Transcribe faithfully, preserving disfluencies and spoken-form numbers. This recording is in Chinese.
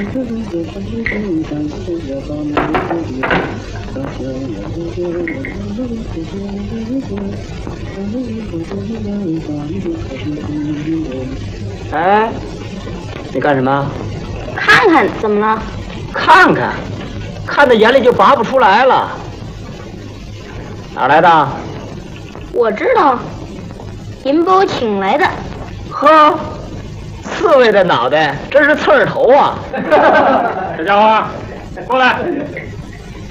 哎，你干什么？ 看看，怎么了？ 看看，看到眼里就拔不出来了。哪来的？ 我知道，您把我请来的。 呵，刺猬的脑袋，真是刺儿头啊！ 小家伙，过来。